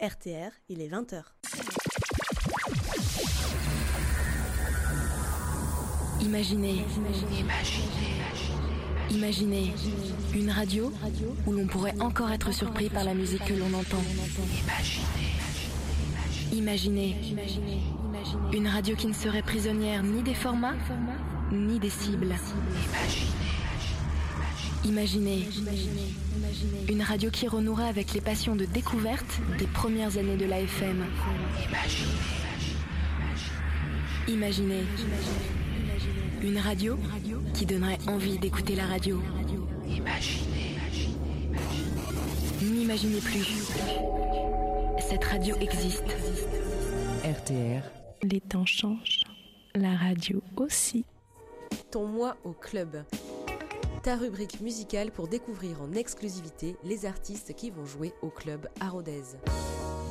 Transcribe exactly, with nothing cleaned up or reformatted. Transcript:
R T R, il est vingt heures. Imaginez, imaginez, imaginez une radio où l'on pourrait encore être surpris par la musique que l'on entend. Imaginez, une radio qui ne serait prisonnière ni des formats, ni des cibles. Imaginez, une radio qui renouerait avec les passions de découverte des premières années de l'A F M. Imaginez, une radio qui donnerait envie d'écouter la radio. N'imaginez plus. Cette radio existe. R T R. Les temps changent, la radio aussi. Ton mois au club. Ta rubrique musicale pour découvrir en exclusivité les artistes qui vont jouer au club à Rodez.